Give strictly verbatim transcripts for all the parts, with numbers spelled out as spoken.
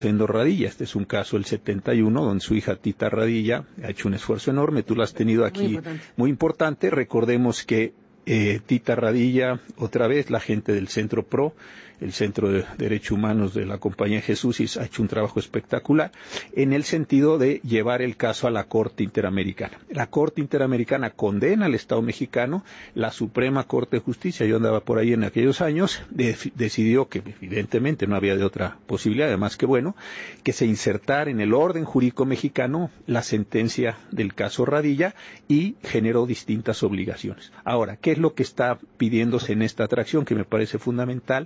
Rosendo Radilla. Este es un caso del setenta y uno, donde su hija Tita Radilla ha hecho un esfuerzo enorme. Tú lo has tenido aquí, muy importante. Muy importante. Recordemos que eh, Tita Radilla, otra vez la gente del Centro PRO, el Centro de Derechos Humanos de la Compañía Jesús, ha hecho un trabajo espectacular en el sentido de llevar el caso a la Corte Interamericana. La Corte Interamericana condena al Estado mexicano, la Suprema Corte de Justicia, yo andaba por ahí en aquellos años, de, decidió que evidentemente no había de otra posibilidad, además que bueno, que se insertara en el orden jurídico mexicano la sentencia del caso Radilla y generó distintas obligaciones. Ahora, ¿qué es lo que está pidiéndose en esta atracción que me parece fundamental?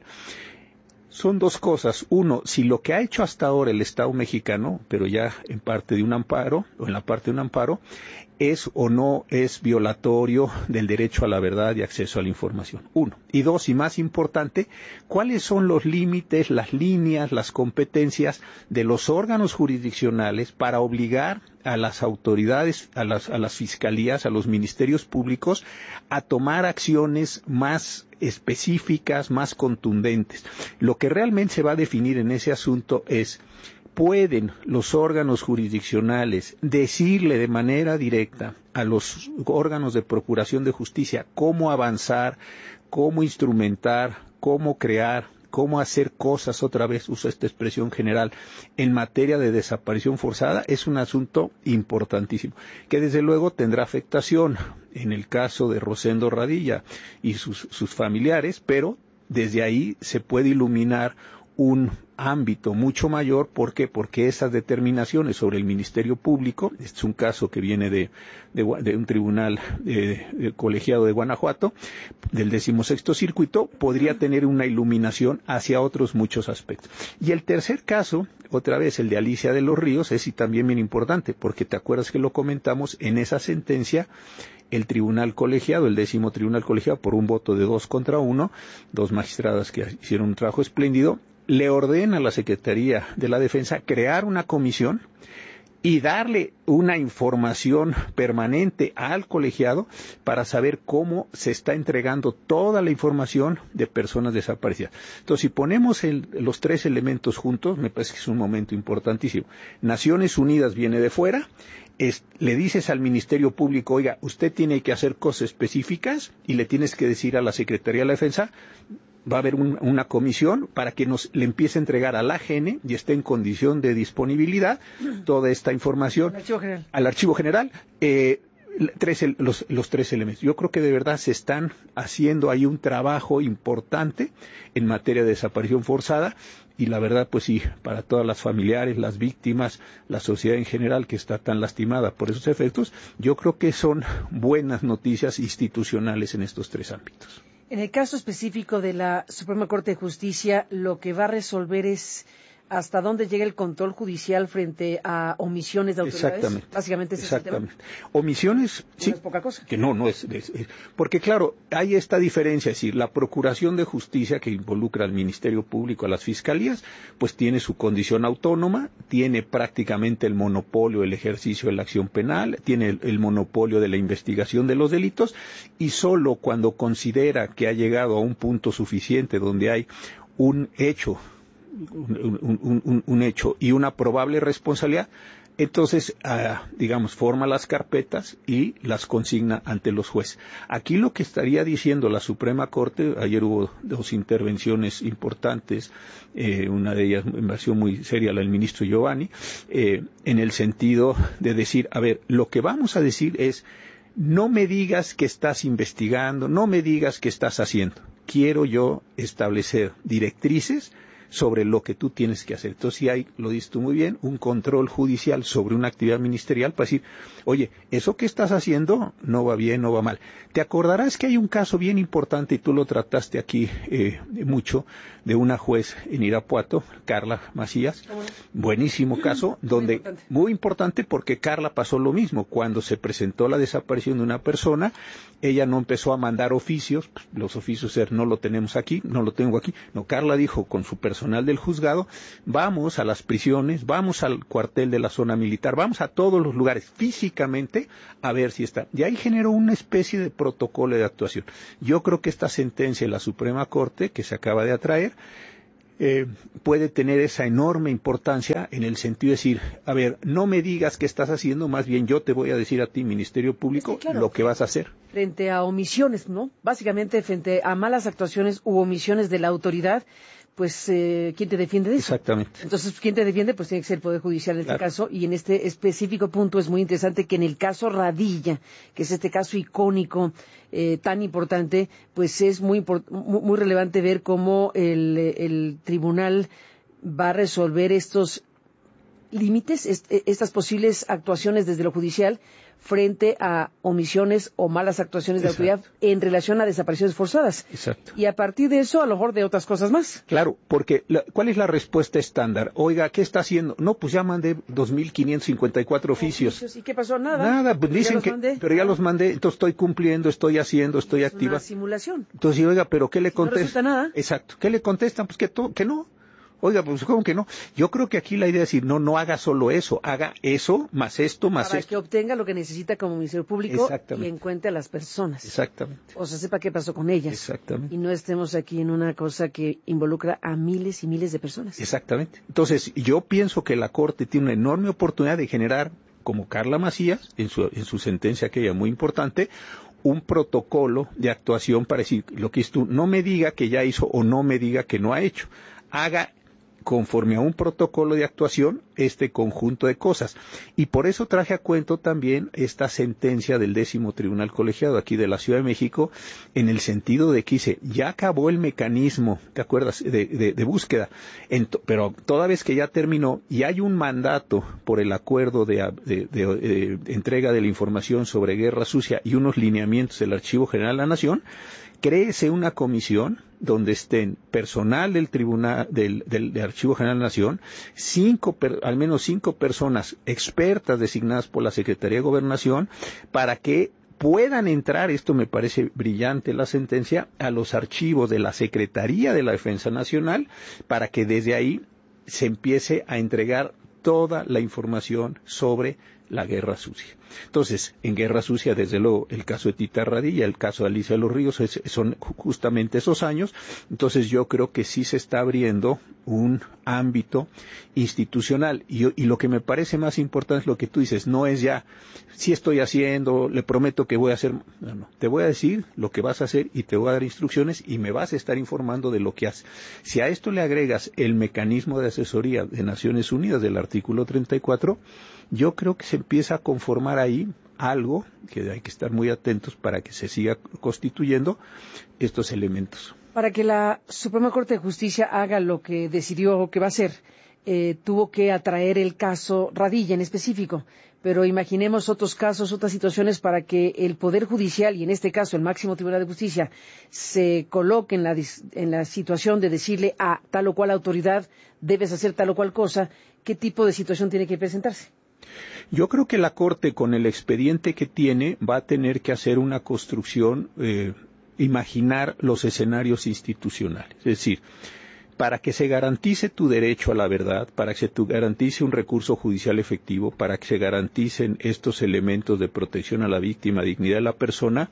Son dos cosas. Uno, si lo que ha hecho hasta ahora el Estado mexicano, pero ya en parte de un amparo, o en la parte de un amparo, es o no es violatorio del derecho a la verdad y acceso a la información. Uno. Y dos, y más importante, ¿cuáles son los límites, las líneas, las competencias de los órganos jurisdiccionales para obligar a las autoridades, a las, a las fiscalías, a los ministerios públicos a tomar acciones más específicas, más contundentes? Lo que realmente se va a definir en ese asunto es: ¿pueden los órganos jurisdiccionales decirle de manera directa a los órganos de procuración de justicia cómo avanzar, cómo instrumentar, cómo crear, cómo hacer cosas, otra vez uso esta expresión general, en materia de desaparición forzada? Es un asunto importantísimo, que desde luego tendrá afectación en el caso de Rosendo Radilla y sus, sus familiares, pero desde ahí se puede iluminar un ámbito mucho mayor. ¿Por qué? Porque esas determinaciones sobre el Ministerio Público, este es un caso que viene de, de, de un tribunal eh, de colegiado de Guanajuato, del decimosexto circuito, podría tener una iluminación hacia otros muchos aspectos. Y el tercer caso, otra vez el de Alicia de los Ríos, es y también bien importante, porque te acuerdas que lo comentamos, en esa sentencia el tribunal colegiado, el décimo tribunal colegiado, por un voto de dos contra uno, dos magistradas que hicieron un trabajo espléndido, le ordena a la Secretaría de la Defensa crear una comisión y darle una información permanente al colegiado para saber cómo se está entregando toda la información de personas desaparecidas. Entonces, si ponemos el, los tres elementos juntos, me parece que es un momento importantísimo. Naciones Unidas viene de fuera, es, le dices al Ministerio Público: oiga, usted tiene que hacer cosas específicas, y le tienes que decir a la Secretaría de la Defensa: va a haber un, una comisión para que nos le empiece a entregar a la G N y esté en condición de disponibilidad toda esta información al Archivo General. Al Archivo General eh, tres, los, los tres elementos. Yo creo que de verdad se están haciendo ahí un trabajo importante en materia de desaparición forzada, y la verdad, pues sí, para todas las familiares, las víctimas, la sociedad en general que está tan lastimada por esos efectos, yo creo que son buenas noticias institucionales en estos tres ámbitos. En el caso específico de la Suprema Corte de Justicia, lo que va a resolver es hasta dónde llega el control judicial frente a omisiones de autoridades. Exactamente. Básicamente ese Exactamente. es el tema. Omisiones, sí. No es poca cosa. Que no, no es, es, es. Porque claro, hay esta diferencia, es decir, la Procuración de Justicia, que involucra al Ministerio Público, a las Fiscalías, pues tiene su condición autónoma, tiene prácticamente el monopolio del ejercicio de la acción penal, tiene el, el monopolio de la investigación de los delitos, y solo cuando considera que ha llegado a un punto suficiente donde hay un hecho Un, un, un, un hecho y una probable responsabilidad, entonces, uh, digamos, forma las carpetas y las consigna ante los jueces. Aquí lo que estaría diciendo la Suprema Corte, ayer hubo dos intervenciones importantes, eh, una de ellas me pareció muy seria, la del ministro Giovanni, eh, en el sentido de decir, a ver, lo que vamos a decir es: no me digas que estás investigando, no me digas que estás haciendo. Quiero yo establecer directrices sobre lo que tú tienes que hacer. Entonces, si hay, lo dices tú muy bien, un control judicial sobre una actividad ministerial para decir: oye, eso que estás haciendo no va bien, no va mal. Te acordarás que hay un caso bien importante, y tú lo trataste aquí eh, mucho, de una juez en Irapuato, Carla Macías, buenísimo caso, donde, muy importante. muy importante porque Carla pasó lo mismo. Cuando se presentó la desaparición de una persona, ella no empezó a mandar oficios, los oficios er, no lo tenemos aquí, no lo tengo aquí, no, Carla dijo con su personal del juzgado: vamos a las prisiones, vamos al cuartel de la zona militar, vamos a todos los lugares físicamente a ver si está. Y ahí generó una especie de protocolo de actuación. Yo creo que esta sentencia de la Suprema Corte, que se acaba de atraer, eh, puede tener esa enorme importancia en el sentido de decir, a ver, no me digas qué estás haciendo, más bien yo te voy a decir a ti, Ministerio Público, es que, claro, lo que vas a hacer. Frente a omisiones, ¿no? Básicamente frente a malas actuaciones u omisiones de la autoridad, pues, eh, ¿quién te defiende de eso? Exactamente. Entonces, ¿quién te defiende? Pues tiene que ser el Poder Judicial en este claro. caso, y en este específico punto es muy interesante que en el caso Radilla, que es este caso icónico, eh, tan importante, pues es muy, muy relevante ver cómo el, el tribunal va a resolver estos límites, est estas posibles actuaciones desde lo judicial frente a omisiones o malas actuaciones de Exacto. autoridad en relación a desapariciones forzadas. Exacto. Y a partir de eso, a lo mejor de otras cosas más. Claro, porque la, ¿cuál es la respuesta estándar? Oiga, ¿qué está haciendo? No, pues ya mandé dos mil quinientos cincuenta y cuatro oficios. ¿Y qué pasó? Nada. Nada, pues dicen que, mandé. pero ya los mandé, entonces estoy cumpliendo, estoy haciendo, estoy es activa. Una simulación. Entonces, oiga, ¿pero qué le si contestan? No resulta nada. Exacto. ¿Qué le contestan? Pues que, to que no. Oiga, pues ¿cómo que no? Yo creo que aquí la idea es decir, no, no haga solo eso, haga eso, más esto, más Para esto. que obtenga lo que necesita como Ministerio Público y encuentre a las personas. Exactamente. O sea, sepa qué pasó con ellas. Exactamente. Y no estemos aquí en una cosa que involucra a miles y miles de personas. Exactamente. Entonces, yo pienso que la Corte tiene una enorme oportunidad de generar, como Carla Macías, en su, en su sentencia aquella muy importante, un protocolo de actuación para decir, lo que es tú, no me diga que ya hizo o no me diga que no ha hecho. Haga conforme a un protocolo de actuación este conjunto de cosas. Y por eso traje a cuento también esta sentencia del décimo Tribunal Colegiado aquí de la Ciudad de México, en el sentido de que dice, ya acabó el mecanismo, ¿te acuerdas?, de, de, de búsqueda, Ent pero toda vez que ya terminó y hay un mandato por el acuerdo de, de, de, de, de entrega de la información sobre guerra sucia y unos lineamientos del Archivo General de la Nación, créese una comisión donde estén personal del Tribunal del, del, del Archivo General de la Nación, cinco, per, al menos cinco personas expertas designadas por la Secretaría de Gobernación, para que puedan entrar, esto me parece brillante la sentencia, a los archivos de la Secretaría de la Defensa Nacional, para que desde ahí se empiece a entregar toda la información sobre la guerra sucia. Entonces, en guerra sucia, desde luego, el caso de Tita Radilla, el caso de Alicia de los Ríos, es, son justamente esos años. Entonces, yo creo que sí se está abriendo un ámbito institucional. Y, y lo que me parece más importante es lo que tú dices, no es ya, sí estoy haciendo, le prometo que voy a hacer, no, no, te voy a decir lo que vas a hacer y te voy a dar instrucciones y me vas a estar informando de lo que haces. Si a esto le agregas el mecanismo de asesoría de Naciones Unidas del artículo treinta y cuatro, yo creo que se empieza a conformar ahí algo que hay que estar muy atentos para que se siga constituyendo estos elementos. Para que la Suprema Corte de Justicia haga lo que decidió que va a hacer, eh, tuvo que atraer el caso Radilla en específico. Pero imaginemos otros casos, otras situaciones para que el Poder Judicial, y en este caso el Máximo Tribunal de Justicia, se coloque en la, en la situación de decirle a tal o cual autoridad, debes hacer tal o cual cosa, ¿qué tipo de situación tiene que presentarse? Yo creo que la Corte, con el expediente que tiene, va a tener que hacer una construcción, eh, imaginar los escenarios institucionales. Es decir, para que se garantice tu derecho a la verdad, para que se garantice un recurso judicial efectivo, para que se garanticen estos elementos de protección a la víctima, dignidad de la persona,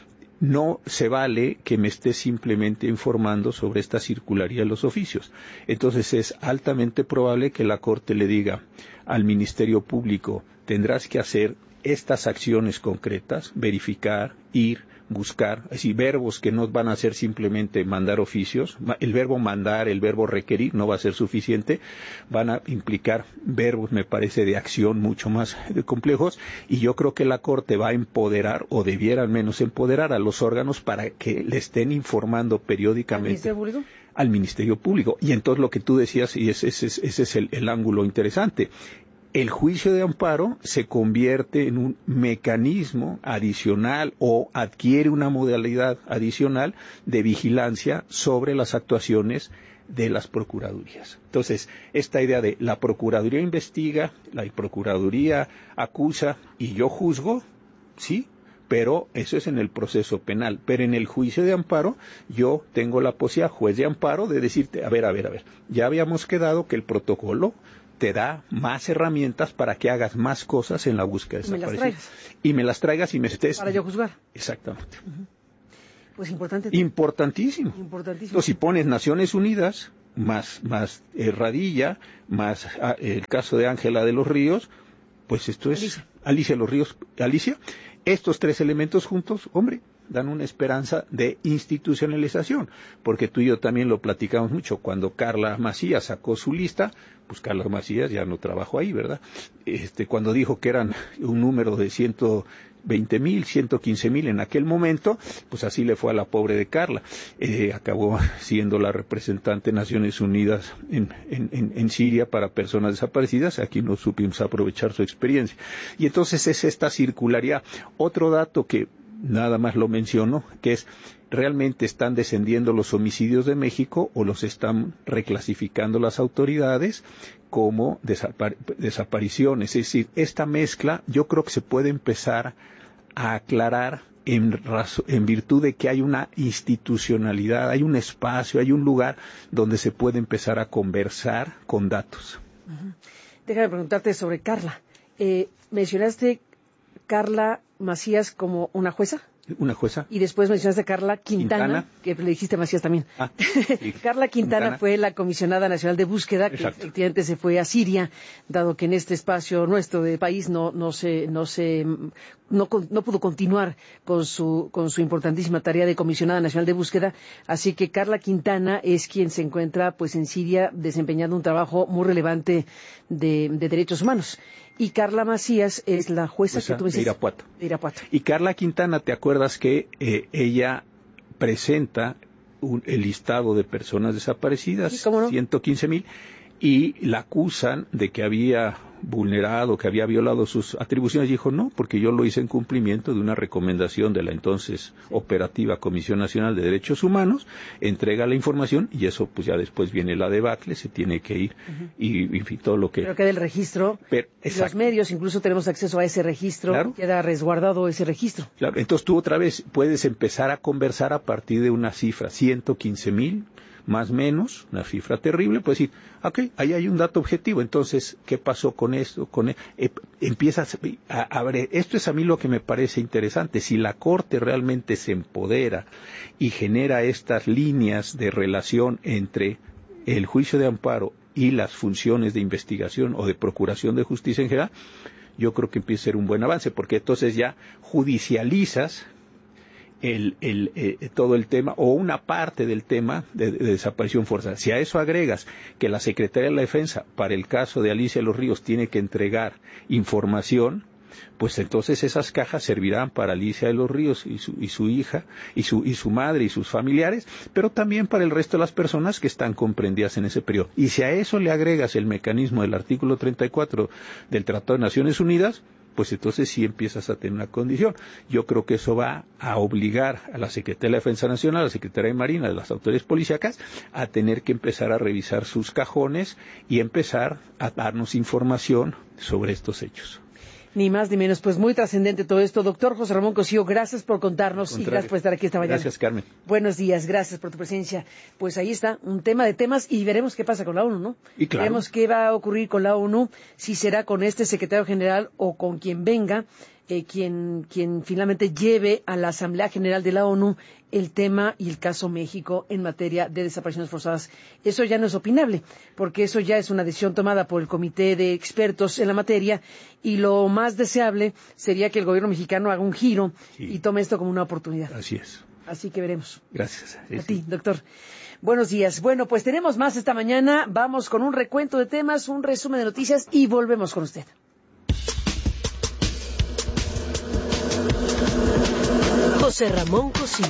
no se vale que me esté simplemente informando sobre esta circularía de los oficios. Entonces es altamente probable que la Corte le diga al Ministerio Público, tendrás que hacer estas acciones concretas, verificar, ir, buscar, es decir, verbos que no van a ser simplemente mandar oficios, el verbo mandar, el verbo requerir no va a ser suficiente, van a implicar verbos, me parece, de acción mucho más complejos, y yo creo que la Corte va a empoderar, o debiera al menos empoderar a los órganos para que le estén informando periódicamente. ¿Al Ministerio Público? Al Ministerio Público. Y entonces lo que tú decías, y ese, ese, ese es el, el ángulo interesante, el juicio de amparo se convierte en un mecanismo adicional o adquiere una modalidad adicional de vigilancia sobre las actuaciones de las procuradurías. Entonces, esta idea de la Procuraduría investiga, la Procuraduría acusa y yo juzgo, sí, pero eso es en el proceso penal. Pero en el juicio de amparo, yo tengo la posibilidad, juez de amparo, de decirte, a ver, a ver, a ver, ya habíamos quedado que el protocolo te da más herramientas para que hagas más cosas en la búsqueda de desaparecidos. Y me las traigas y me estés... Para yo juzgar. Exactamente. Uh-huh. Pues importante. Importantísimo. Importantísimo. Entonces, si pones Naciones Unidas, más, más eh, Radilla, más ah, el caso de Ángela de los Ríos, pues esto es Alicia. Alicia los Ríos, Alicia, estos tres elementos juntos, hombre, dan una esperanza de institucionalización, porque tú y yo también lo platicamos mucho, cuando Carla Macías sacó su lista, pues Carla Macías ya no trabajó ahí, ¿verdad? Este, cuando dijo que eran un número de ciento veinte mil, ciento quince mil en aquel momento, pues así le fue a la pobre de Carla. Eh, acabó siendo la representante de Naciones Unidas en, en, en, en Siria para personas desaparecidas. Aquí no supimos aprovechar su experiencia. Y entonces es esta circularidad. Otro dato que nada más lo menciono, que es, ¿realmente están descendiendo los homicidios de México o los están reclasificando las autoridades como desapar- desapariciones? Es decir, esta mezcla yo creo que se puede empezar a aclarar en, razo- en virtud de que hay una institucionalidad, hay un espacio, hay un lugar donde se puede empezar a conversar con datos. Uh-huh. Déjame preguntarte sobre Carla. Eh, mencionaste Carla Macías como una jueza. Una jueza. Y después mencionaste a Carla Quintana, Quintana, que le dijiste Macías también. Ah, sí. Carla Quintana, Quintana fue la comisionada nacional de búsqueda, que Exacto. efectivamente se fue a Siria, dado que en este espacio nuestro de país no no se no se no, no pudo continuar con su con su importantísima tarea de comisionada nacional de búsqueda, así que Carla Quintana es quien se encuentra pues en Siria desempeñando un trabajo muy relevante de, de derechos humanos. Y Carla Macías es la jueza, jueza que tú me dices, de Irapuato. De Irapuato. Y Carla Quintana, ¿te acuerdas que eh, ella presenta un, el listado de personas desaparecidas? Sí, ¿cómo no? ciento quince mil, y la acusan de que había vulnerado, que había violado sus atribuciones. Y dijo, no, porque yo lo hice en cumplimiento de una recomendación de la entonces operativa Comisión Nacional de Derechos Humanos, entrega la información y eso pues ya después viene la debacle, se tiene que ir uh-huh. y, y todo lo que... Pero queda el registro, Pero, los medios incluso tenemos acceso a ese registro, claro. Queda resguardado ese registro. Claro, entonces tú otra vez puedes empezar a conversar a partir de una cifra, ciento quince mil, más o menos, una cifra terrible, puedes decir, ok, ahí hay un dato objetivo, entonces, ¿qué pasó con esto? Con e-? Eh, empiezas a, a ver, esto es a mí lo que me parece interesante, si la Corte realmente se empodera y genera estas líneas de relación entre el juicio de amparo y las funciones de investigación o de procuración de justicia en general, yo creo que empieza a ser un buen avance, porque entonces ya judicializas El, el, eh, todo el tema o una parte del tema de, de desaparición forzada. Si a eso agregas que la Secretaría de la Defensa para el caso de Alicia de los Ríos tiene que entregar información, pues entonces esas cajas servirán para Alicia de los Ríos y su, y su hija y su, y su madre y sus familiares, pero también para el resto de las personas que están comprendidas en ese periodo. Y si a eso le agregas el mecanismo del artículo treinta y cuatro del Tratado de Naciones Unidas, pues entonces sí empiezas a tener una condición. Yo creo que eso va a obligar a la Secretaría de la Defensa Nacional, a la Secretaría de Marina, a las autoridades policíacas, a tener que empezar a revisar sus cajones y empezar a darnos información sobre estos hechos. Ni más ni menos, pues muy trascendente todo esto. Doctor José Ramón Cosío, gracias por contarnos y gracias por estar aquí esta mañana. Gracias, Carmen. Buenos días, gracias por tu presencia. Pues ahí está, un tema de temas y veremos qué pasa con la ONU, ¿no? Y claro. Veremos qué va a ocurrir con la ONU, si será con este secretario general o con quien venga, eh, quien, quien finalmente lleve a la Asamblea General de la ONU el tema y el caso México en materia de desapariciones forzadas. Eso ya no es opinable, porque eso ya es una decisión tomada por el Comité de Expertos en la materia y lo más deseable sería que el gobierno mexicano haga un giro sí. y tome esto como una oportunidad. Así es. Así que veremos. Gracias. Sí, a sí. ti, doctor. Buenos días. Bueno, pues tenemos más esta mañana. Vamos con un recuento de temas, un resumen de noticias y volvemos con usted. José Ramón Cosío.